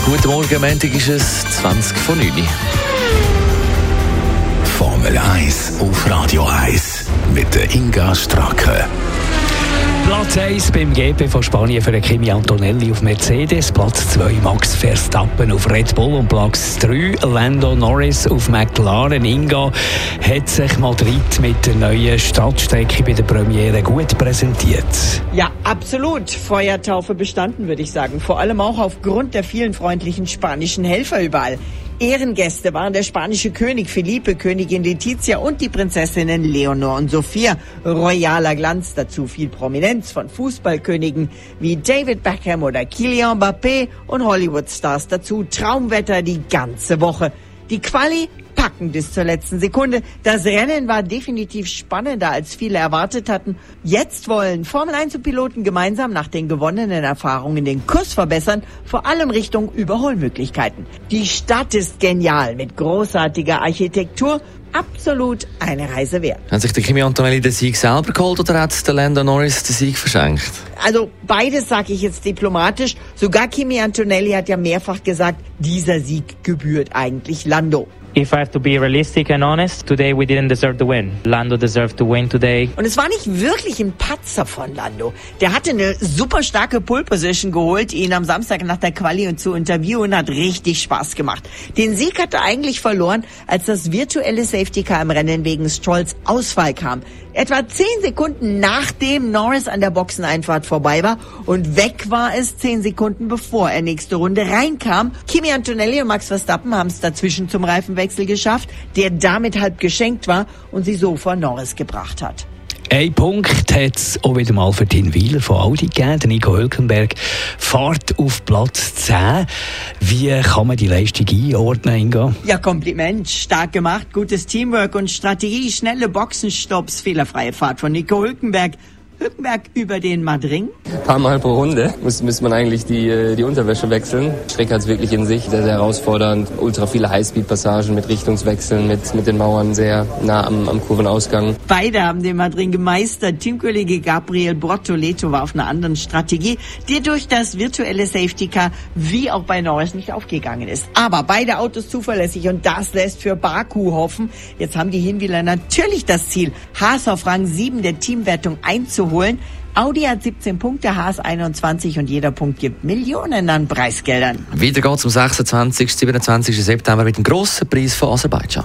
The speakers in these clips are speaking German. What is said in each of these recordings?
Guten Morgen, Montag ist es 20 vor 9 Uhr. Formel 1 auf Radio 1 mit der Inga Stracke. Platz 1 beim GP von Spanien für Kimi Antonelli auf Mercedes, Platz 2 Max Verstappen auf Red Bull und Platz 3 Lando Norris auf McLaren. Inga, hat sich Madrid mit der neuen Stadtstrecke bei der Premiere gut präsentiert? Ja, absolut. Feuertaufe bestanden, würde ich sagen. Vor allem auch aufgrund der vielen freundlichen spanischen Helfer überall. Ehrengäste waren der spanische König Felipe, Königin Letizia und die Prinzessinnen Leonor und Sophia. Royaler Glanz, dazu viel Prominenz von Fußballkönigen wie David Beckham oder Kylian Mbappé und Hollywood-Stars dazu. Traumwetter die ganze Woche. Die Quali packen bis zur letzten Sekunde. Das Rennen war definitiv spannender, als viele erwartet hatten. Jetzt wollen Formel 1 und Piloten gemeinsam nach den gewonnenen Erfahrungen den Kurs verbessern, vor allem Richtung Überholmöglichkeiten. Die Stadt ist genial mit großartiger Architektur. Absolut eine Reise wert. Hat sich der Kimi Antonelli den Sieg selber geholt oder hat der Lando Norris den Sieg verschenkt? Also beides sage ich jetzt diplomatisch. Sogar Kimi Antonelli hat ja mehrfach gesagt, dieser Sieg gebührt eigentlich Lando. If I have to be realistic and honest, today we didn't deserve the win. Lando deserved to win today. Und es war nicht wirklich ein Patzer von Lando. Der hatte eine super starke Pole Position geholt, ihn am Samstag nach der Quali und zu interviewen, hat richtig Spaß gemacht. Den Sieg hat er eigentlich verloren, als das virtuelle Safety Car im Rennen wegen Strolls Ausfall kam. Etwa 10 Sekunden nachdem Norris an der Boxeneinfahrt vorbei war und weg war es 10 Sekunden bevor er nächste Runde reinkam. Kimi Antonelli und Max Verstappen haben es dazwischen zum Reifenwechsel geschafft, der damit halb geschenkt war und sie so vor Norris gebracht hat. Ein Punkt hat es auch wieder mal für den Wieler von Audi gegeben. Der Nico Hülkenberg fährt auf Platz 10. Wie kann man die Leistung einordnen, Inga? Ja, Kompliment. Stark gemacht, gutes Teamwork und Strategie, schnelle Boxenstopps, fehlerfreie Fahrt von Nico Hülkenberg. Hülkenberg über den Madring. Ein paar Mal pro Runde muss man eigentlich die Unterwäsche wechseln. Die Strecke hat es wirklich in sich, sehr, sehr herausfordernd. Ultra viele Highspeed-Passagen mit Richtungswechseln, mit den Mauern sehr nah am Kurvenausgang. Beide haben den Madring gemeistert. Teamkollege Gabriel Bortoleto war auf einer anderen Strategie, die durch das virtuelle Safety Car wie auch bei Norris nicht aufgegangen ist. Aber beide Autos zuverlässig und das lässt für Baku hoffen. Jetzt haben die Hinwieler natürlich das Ziel, Haas auf Rang 7 der Teamwertung einzuholen. Audi hat 17 Punkte, Haas 21 und jeder Punkt gibt Millionen an Preisgeldern. Weiter geht's am 26. 27. September mit dem grossen Preis von Aserbaidschan.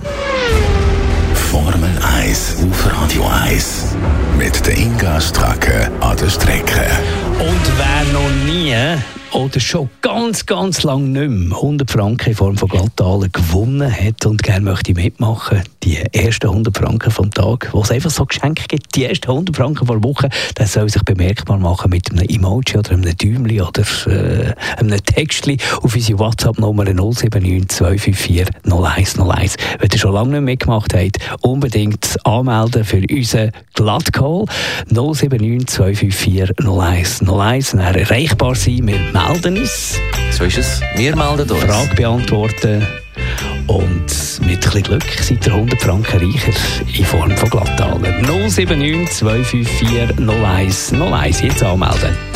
Formel 1 auf Radio 1 mit der Inga Stracke an der Strecke. Und wer noch nie oder schon ganz lang nicht mehr 100 Franken in Form von Glattalen gewonnen hat und gerne möchte mitmachen, die ersten 100 Franken vom Tag, wo es einfach so Geschenke gibt, die ersten 100 Franken vor Woche, das soll sich bemerkbar machen mit einem Emoji oder einem Däumchen oder einem Textchen auf unsere WhatsApp-Nummer 079 254 0101. Wenn ihr schon lange nicht mitgemacht habt, unbedingt anmelden für unseren Glattcall 079 254 0101. Dann erreichbar sein, wir melden uns. So ist es. Wir melden uns. Frage beantworten. Und mit ein bisschen Glück seid ihr 100 Franken reicher in Form von Glattalen. 079 254 0101. Jetzt anmelden.